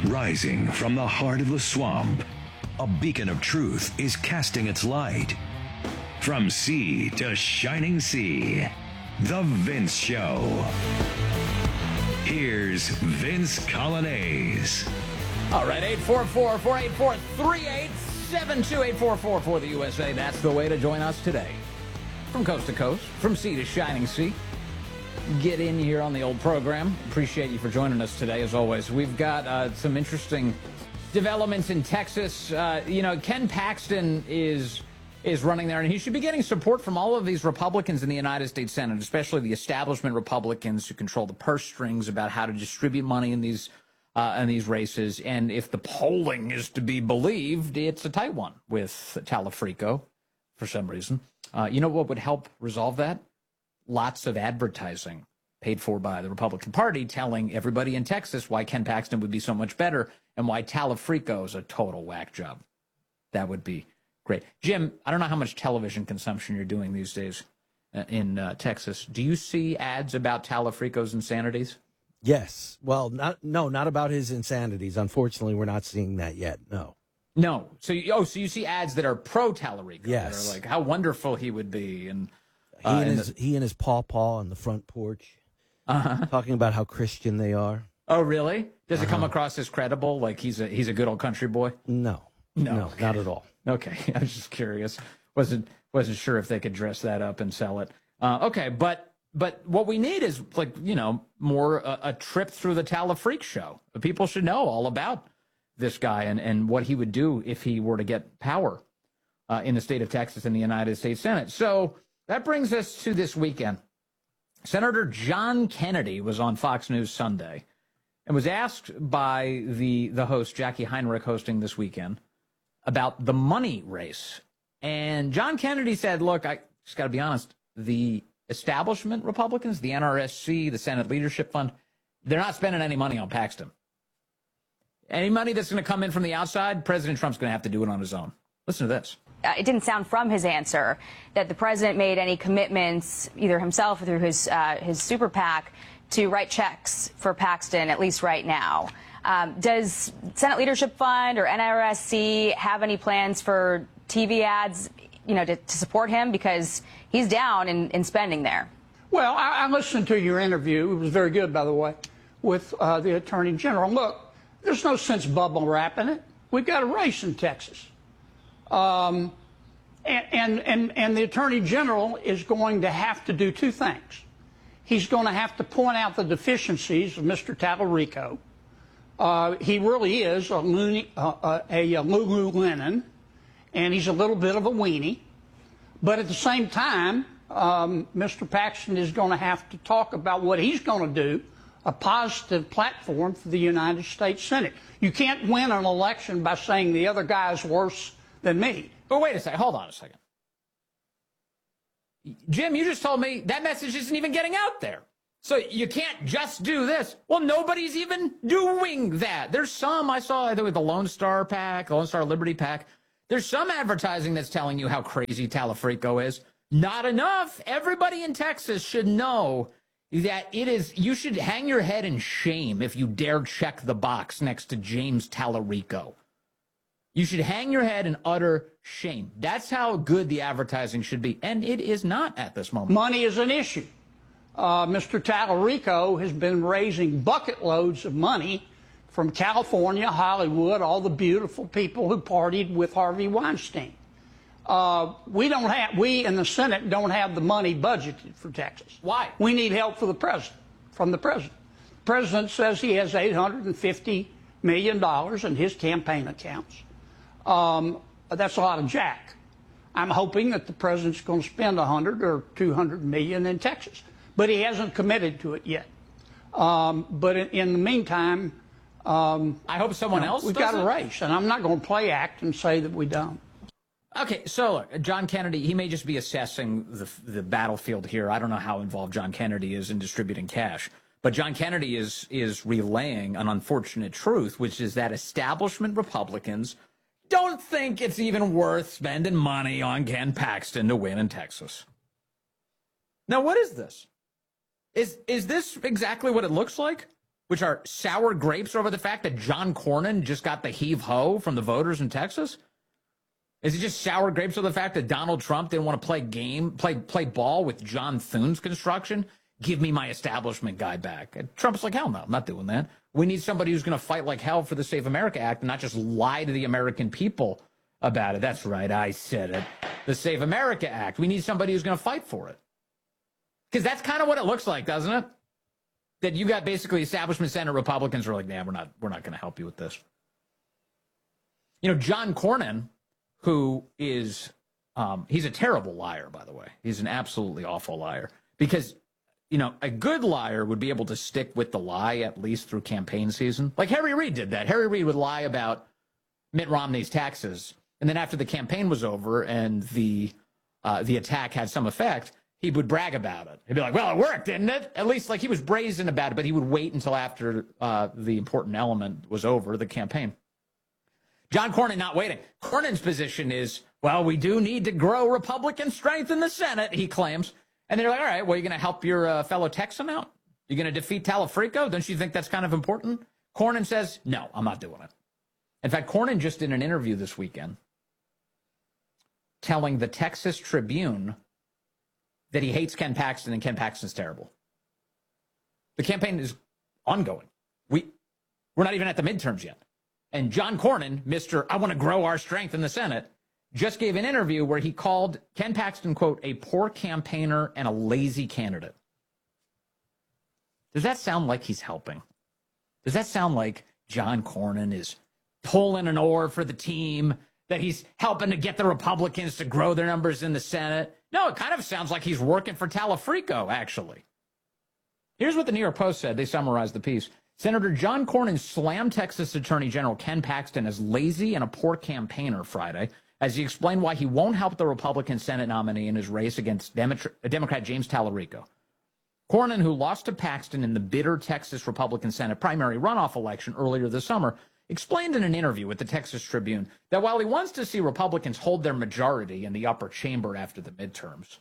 Rising from the heart of the swamp, a beacon of truth is casting its light. From sea to shining sea, The Vince Show. Here's Vince Coglianese. All right, 844-484-3872, 844 for the USA. That's the way to join us today. From coast to coast, from sea to shining sea. Get in here on the old program. Appreciate you for joining us today, as always. We've got some interesting developments in Texas. Ken Paxton is running there, and he should be getting support from all of these Republicans in the United States Senate, especially the establishment Republicans who control the purse strings about how to distribute money in these races. And if the polling is to be believed, it's a tight one with Talafrico for some reason. You know what would help resolve that? Lots of advertising paid for by the Republican Party telling everybody in Texas why Ken Paxton would be so much better and why Talafrico is a total whack job. That would be great. Jim, I don't know how much television consumption you're doing these days in Texas. Do you see ads about Talafrico's insanities? Yes. Well, not about his insanities. Unfortunately, we're not seeing that yet. No. No. So you see ads that are pro Talarico. Yes. That are like how wonderful he would be, and he and his paw on the front porch, talking about how Christian they are. Oh, really? Does it come across as credible? Like he's a good old country boy? No, okay. Not at all. Okay, I was just curious. Wasn't sure if they could dress that up and sell it. Okay, but what we need is more a trip through the Talafreak show. People should know all about this guy and what he would do if he were to get power in the state of Texas in the United States Senate. So that brings us to this weekend. Senator John Kennedy was on Fox News Sunday and was asked by the host, Jackie Heinrich, hosting this weekend, about the money race. And John Kennedy said, look, I just got to be honest, the establishment Republicans, the NRSC, the Senate Leadership Fund, they're not spending any money on Paxton. Any money that's going to come in from the outside, President Trump's going to have to do it on his own. Listen to this. It didn't sound from his answer that the president made any commitments, either himself or through his super PAC, to write checks for Paxton, at least right now. Does Senate Leadership Fund or NRSC have any plans for TV ads, to support him? Because he's down in spending there. Well, I listened to your interview. It was very good, by the way, with the Attorney General. Look, there's no sense bubble wrapping it. We've got a race in Texas. And the Attorney General is going to have to do two things. He's going to have to point out the deficiencies of Mr. Talarico. He really is a Lululemon, and he's a little bit of a weenie. But at the same time, Mr. Paxton is going to have to talk about what he's going to do, a positive platform for the United States Senate. You can't win an election by saying the other guy is worse than me. But wait a second. Hold on a second. Jim, you just told me that message isn't even getting out there. So you can't just do this. Well, nobody's even doing that. There's some, I saw with the Lone Star PAC, Lone Star Liberty PAC. There's some advertising that's telling you how crazy Talafrico is. Not enough. Everybody in Texas should know that you should hang your head in shame if you dare check the box next to James Talarico. You should hang your head in utter shame. That's how good the advertising should be. And it is not at this moment. Money is an issue. Mr. Talarico has been raising bucket loads of money from California, Hollywood, all the beautiful people who partied with Harvey Weinstein. We in the Senate don't have the money budgeted for Texas. Why? We need help from the president. The president says he has $850 million in his campaign accounts. That's a lot of jack. I'm hoping that the president's going to spend 100 or 200 million in Texas, but he hasn't committed to it yet. But in the meantime, I hope someone else we've does got a race, and I'm not going to play act and say that we don't. Okay, so look, John Kennedy, he may just be assessing the battlefield here. I don't know how involved John Kennedy is in distributing cash. But John Kennedy is relaying an unfortunate truth, which is that establishment Republicans don't think it's even worth spending money on Ken Paxton to win in Texas. Now, what is this? Is this exactly what it looks like? which are sour grapes over the fact that John Cornyn just got the heave-ho from the voters in Texas? Is it just sour grapes over the fact that Donald Trump didn't want to play ball with John Thune's construction? Give me my establishment guy back. And Trump's like, hell no, I'm not doing that. We need somebody who's going to fight like hell for the Safe America Act and not just lie to the American people about it. That's right, I said it. The Safe America Act. We need somebody who's going to fight for it. Because that's kind of what it looks like, doesn't it? That you got basically establishment Senate Republicans who are like, nah, we're not going to help you with this. You know, John Cornyn, who is, he's a terrible liar, by the way. He's an absolutely awful liar. Because, you know, a good liar would be able to stick with the lie at least through campaign season. Like Harry Reid did that. Harry Reid would lie about Mitt Romney's taxes. And then after the campaign was over and the attack had some effect, he would brag about it. He'd be like, well, it worked, didn't it? At least like he was brazen about it, but he would wait until after the important element was over, the campaign. John Cornyn not waiting. Cornyn's position is, well, we do need to grow Republican strength in the Senate, he claims. And they're like, all right, well, you're going to help your fellow Texan out? You're going to defeat Talafrico? Don't you think that's kind of important? Cornyn says, no, I'm not doing it. In fact, Cornyn just did an interview this weekend telling the Texas Tribune that he hates Ken Paxton and Ken Paxton's terrible. The campaign is ongoing. We're not even at the midterms yet. And John Cornyn, Mr. I want to grow our strength in the Senate, just gave an interview where he called Ken Paxton, quote, a poor campaigner and a lazy candidate. Does that sound like he's helping? Does that sound like John Cornyn is pulling an oar for the team, that he's helping to get the Republicans to grow their numbers in the Senate? No, it kind of sounds like he's working for Talafrico, actually. Here's what the New York Post said. They summarized the piece. Senator John Cornyn slammed Texas Attorney General Ken Paxton as lazy and a poor campaigner Friday, as he explained why he won't help the Republican Senate nominee in his race against Democrat James Talarico. Cornyn, who lost to Paxton in the bitter Texas Republican Senate primary runoff election earlier this summer, explained in an interview with the Texas Tribune that while he wants to see Republicans hold their majority in the upper chamber after the midterms,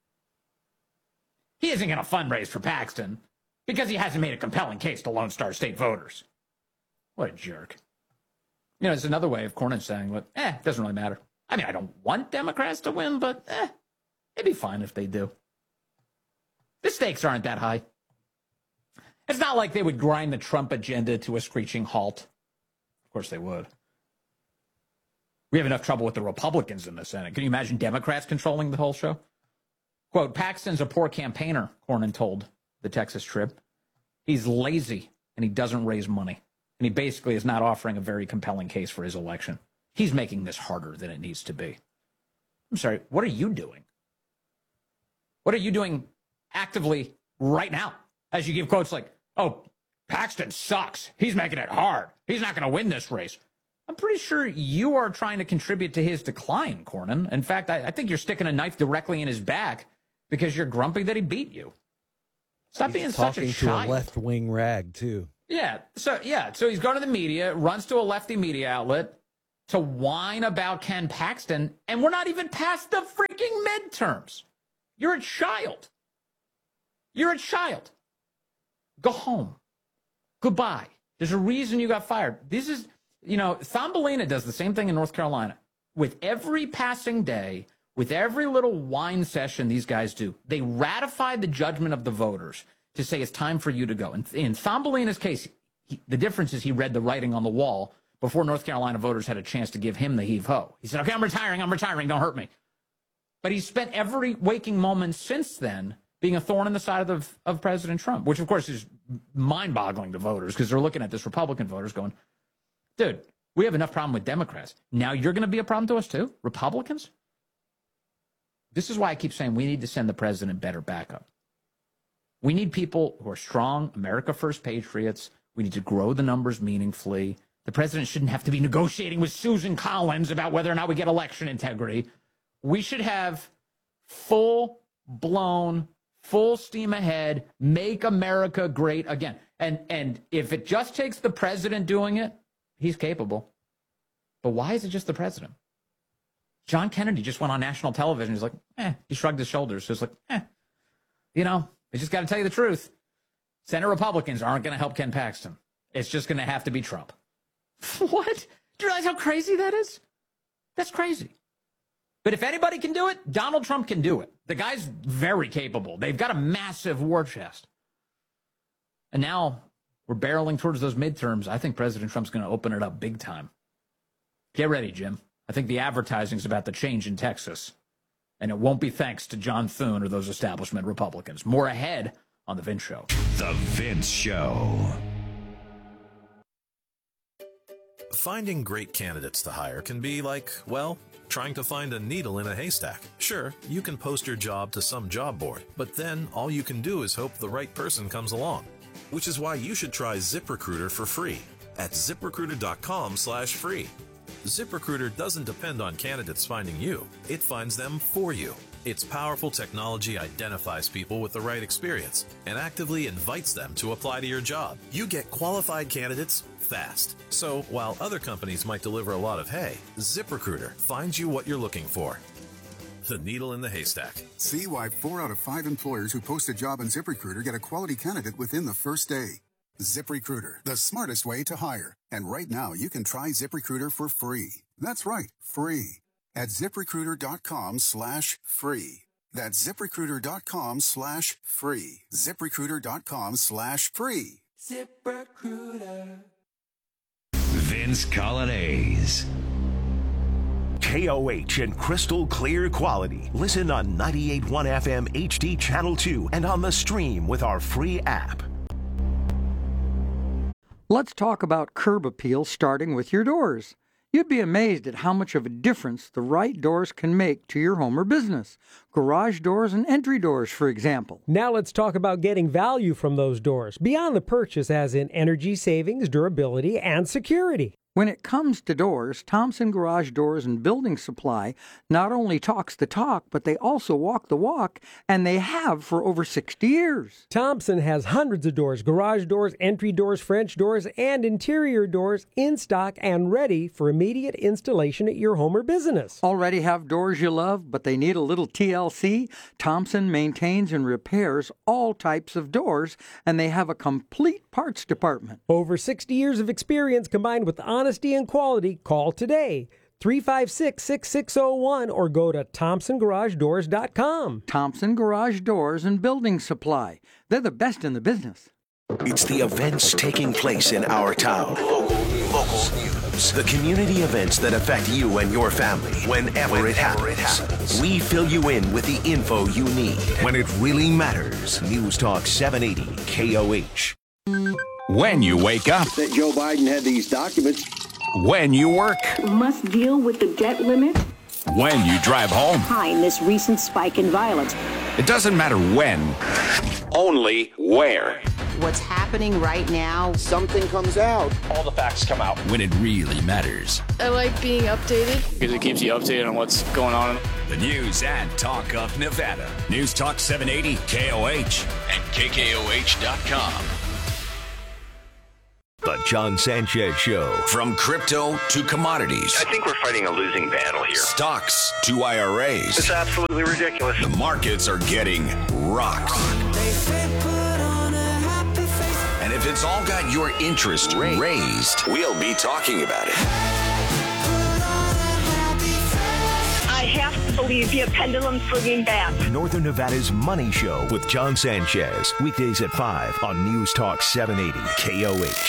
he isn't going to fundraise for Paxton because he hasn't made a compelling case to Lone Star State voters. What a jerk. You know, it's another way of Cornyn saying, well, it doesn't really matter. I mean, I don't want Democrats to win, but it'd be fine if they do. The stakes aren't that high. It's not like they would grind the Trump agenda to a screeching halt. Of course they would. We have enough trouble with the Republicans in the Senate. Can you imagine Democrats controlling the whole show? Quote, Paxton's a poor campaigner, Cornyn told the Texas Trib. He's lazy and he doesn't raise money. And he basically is not offering a very compelling case for his election. He's making this harder than it needs to be. I'm sorry, what are you doing? What are you doing actively right now as you give quotes like, oh, Paxton sucks. He's making it hard. He's not going to win this race. I'm pretty sure you are trying to contribute to his decline, Cornyn. In fact, I think you're sticking a knife directly in his back because you're grumpy that he beat you. Stop being such a child. Talking to a left-wing rag, too. Yeah. So he's going to the media, runs to a lefty media outlet to whine about Ken Paxton, and we're not even past the freaking midterms. You're a child. You're a child. Go home. Goodbye. There's a reason you got fired. This is, you know, Thumbelina does the same thing in North Carolina. With every passing day, with every little whine session these guys do, they ratify the judgment of the voters to say it's time for you to go. And in Thumbelina's case, the difference is he read the writing on the wall before North Carolina voters had a chance to give him the heave-ho. He said, okay, I'm retiring, don't hurt me. But he's spent every waking moment since then being a thorn in the side of President Trump, which, of course, is mind-boggling to voters because they're looking at this Republican voters going, dude, we have enough problem with Democrats. Now you're going to be a problem to us, too? Republicans? This is why I keep saying we need to send the president better backup. We need people who are strong, America First patriots. We need to grow the numbers meaningfully. The president shouldn't have to be negotiating with Susan Collins about whether or not we get election integrity. We should have full-blown, full steam ahead, make America great again. And if it just takes the president doing it, he's capable. But why is it just the president? John Kennedy just went on national television. He's like, he shrugged his shoulders. So it's like, you know, I just got to tell you the truth. Senate Republicans aren't going to help Ken Paxton. It's just going to have to be Trump. What? Do you realize how crazy that is? That's crazy. But if anybody can do it, Donald Trump can do it. The guy's very capable. They've got a massive war chest. And now we're barreling towards those midterms. I think President Trump's going to open it up big time. Get ready, Jim. I think the advertising's about to change in Texas. And it won't be thanks to John Thune or those establishment Republicans. More ahead on The Vince Show. The Vince Show. Finding great candidates to hire can be like, well, trying to find a needle in a haystack. Sure, you can post your job to some job board, but then all you can do is hope the right person comes along. Which is why you should try ZipRecruiter for free at ZipRecruiter.com/free. ZipRecruiter doesn't depend on candidates finding you. It finds them for you. Its powerful technology identifies people with the right experience and actively invites them to apply to your job. You get qualified candidates fast. So while other companies might deliver a lot of hay, ZipRecruiter finds you what you're looking for. The needle in the haystack. See why 4 out of 5 employers who post a job on ZipRecruiter get a quality candidate within the first day. ZipRecruiter, the smartest way to hire. And right now, you can try ZipRecruiter for free. That's right, free. At ZipRecruiter.com/free. That's ZipRecruiter.com/free. ZipRecruiter.com/free. ZipRecruiter. Vince Colonnese. KOH and crystal clear quality. Listen on 98.1 FM HD Channel 2 and on the stream with our free app. Let's talk about curb appeal, starting with your doors. You'd be amazed at how much of a difference the right doors can make to your home or business. Garage doors and entry doors, for example. Now let's talk about getting value from those doors, beyond the purchase as in energy savings, durability, and security. When it comes to doors, Thompson Garage Doors and Building Supply not only talks the talk, but they also walk the walk, and they have for over 60 years. Thompson has hundreds of doors, garage doors, entry doors, French doors, and interior doors in stock and ready for immediate installation at your home or business. Already have doors you love, but they need a little TLC? Thompson maintains and repairs all types of doors, and they have a complete parts department. Over 60 years of experience combined with honesty and quality. Call today, 356-6601, or go to ThompsonGarageDoors.com. Thompson Garage Doors and Building Supply. They're the best in the business. It's the events taking place in our town. Local news. The community events that affect you and your family whenever it happens. We fill you in with the info you need when it really matters. News Talk 780 KOH. When you wake up. That Joe Biden had these documents. When you work. Must deal with the debt limit. When you drive home. Behind this recent spike in violence. It doesn't matter when, only where. What's happening right now. Something comes out. All the facts come out. When it really matters. I like being updated. Because it keeps you updated on what's going on. The news and talk of Nevada. News Talk 780 KOH and KKOH.com. The John Sanchez Show. From crypto to commodities. I think we're fighting a losing battle here. Stocks to IRAs. It's absolutely ridiculous. The markets are getting rocked. And if it's all got your interest raised, we'll be talking about it. I have to believe your pendulum swinging back. Northern Nevada's Money Show with John Sanchez. Weekdays at 5 on News Talk 780 KOH.